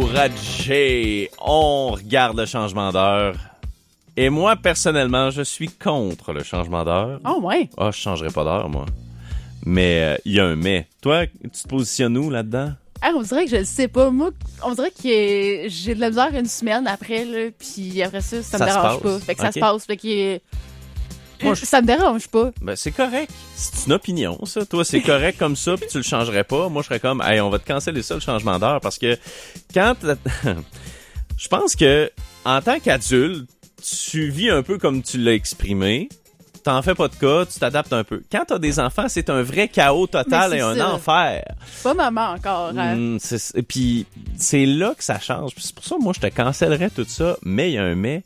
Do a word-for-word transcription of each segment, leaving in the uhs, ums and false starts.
encouragé. On regarde le changement d'heure. Et moi, personnellement, je suis contre le changement d'heure. Oh, ouais. Ah, oh, je changerai pas d'heure, moi. Mais il euh, y a un mais. Toi, tu te positionnes où là-dedans? Ah, on dirait que je le sais pas. Moi, on dirait que j'ai de la misère une semaine après, là, puis après ça, ça, ça me dérange pas. Fait que okay. ça se passe. Fait que moi, je... ça me dérange pas. Ben, c'est correct. C'est une opinion, ça. Toi, c'est correct comme ça, puis tu le changerais pas. Moi, je serais comme, hey, on va te canceller ça, le changement d'heure, parce que quand... je pense que, en tant qu'adulte, tu vis un peu comme tu l'as exprimé. T'en fais pas de cas, tu t'adaptes un peu. Quand t'as des enfants, c'est un vrai chaos total et un ça. enfer. Je suis pas maman encore. Hein? Mmh, et puis, c'est là que ça change. C'est pour ça, moi, je te cancellerais tout ça, mais il y a un mais.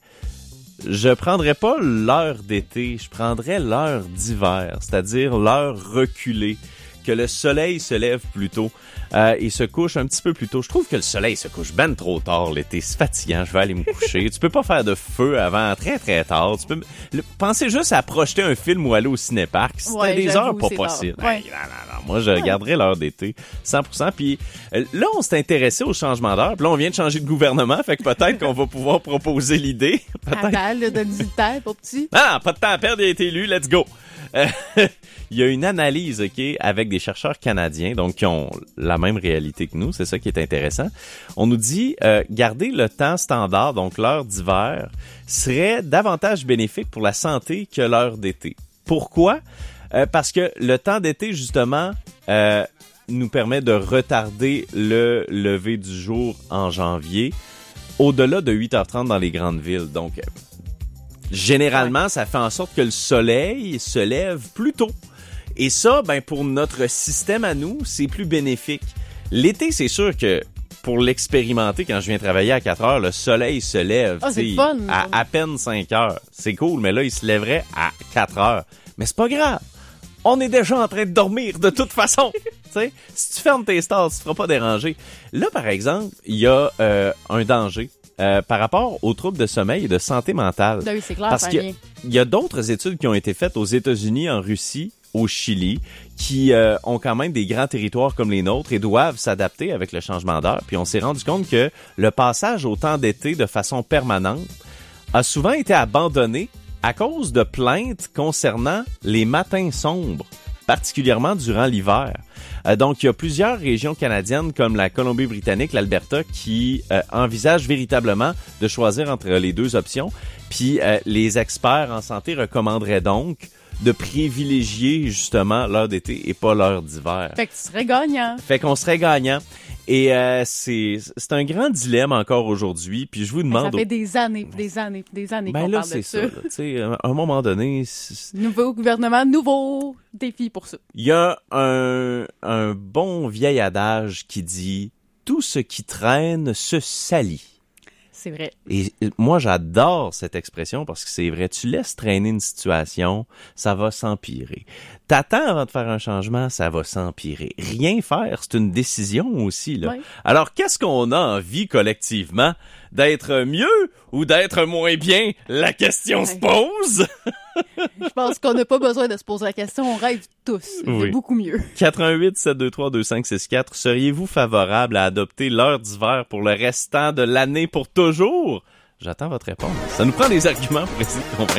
Je prendrais pas l'heure d'été, je prendrais l'heure d'hiver, c'est-à-dire l'heure reculée, que le soleil se lève plus tôt euh, et se couche un petit peu plus tôt. Je trouve que le soleil se couche ben trop tard l'été, c'est fatigant, je vais aller me coucher. Tu peux pas faire de feu avant très très tard. Tu peux le, pensez juste à projeter un film ou aller au cinéparc, c'était ouais, des heures pas possibles. Ouais. Hey, non, non, non, moi je ouais. garderais l'heure d'été cent pour cent. Puis euh, là on s'est intéressé au changement d'heure, puis là on vient de changer de gouvernement, fait que peut-être qu'on va pouvoir proposer l'idée. Attends, là, donne du temps pour petit. Ah, pas de temps à perdre, il a été élu, let's go. Euh, il y a une analyse, OK, avec des chercheurs canadiens, donc qui ont la même réalité que nous, c'est ça qui est intéressant. On nous dit, euh, garder le temps standard, donc l'heure d'hiver, serait davantage bénéfique pour la santé que l'heure d'été. Pourquoi? Euh, parce que le temps d'été, justement, euh, nous permet de retarder le lever du jour en janvier, au-delà de huit heures trente dans les grandes villes. Donc, généralement, ça fait en sorte que le soleil se lève plus tôt. Et ça, ben pour notre système à nous, c'est plus bénéfique. L'été, c'est sûr que pour l'expérimenter, quand je viens travailler à quatre heures, le soleil se lève oh, c'est fun, à à peine cinq heures. C'est cool, mais là, il se lèverait à quatre heures. Mais c'est pas grave. On est déjà en train de dormir de toute façon. T'sais, si tu fermes tes stars, tu te feras pas déranger. Là, par exemple, il y a euh, un danger. Euh, par rapport aux troubles de sommeil et de santé mentale. Oui, c'est clair, parce qu'il y, y a d'autres études qui ont été faites aux États-Unis, en Russie, au Chili, qui euh, ont quand même des grands territoires comme les nôtres et doivent s'adapter avec le changement d'heure. Puis on s'est rendu compte que le passage au temps d'été de façon permanente a souvent été abandonné à cause de plaintes concernant les matins sombres, particulièrement durant l'hiver. Euh, donc, il y a plusieurs régions canadiennes comme la Colombie-Britannique, l'Alberta, qui euh, envisagent véritablement de choisir entre les deux options. Puis, euh, les experts en santé recommanderaient donc de privilégier justement l'heure d'été et pas l'heure d'hiver. Fait que tu serais gagnant. Fait qu'on serait gagnant. Et euh, c'est c'est un grand dilemme encore aujourd'hui. Puis je vous demande... Ça fait des années, des années, des années ben qu'on là, parle de ça. Ben là, c'est ça. Là, à un moment donné... C'est... Nouveau gouvernement, nouveau défi pour ça. Il y a un, un bon vieil adage qui dit « Tout ce qui traîne se salit ». C'est vrai. Et moi, j'adore cette expression parce que c'est vrai. Tu laisses traîner une situation, ça va s'empirer. T'attends avant de faire un changement, ça va s'empirer. Rien faire, c'est une décision aussi, là. Oui. Alors, qu'est-ce qu'on a envie collectivement? D'être mieux ou d'être moins bien? La question ouais. se pose. Je pense qu'on n'a pas besoin de se poser la question. On rêve tous. Oui. C'est beaucoup mieux. quatre un huit sept deux trois deux cinq six quatre. Seriez-vous favorable à adopter l'heure d'hiver pour le restant de l'année pour toujours? J'attends votre réponse. Ça nous prend des arguments pour essayer de convaincre.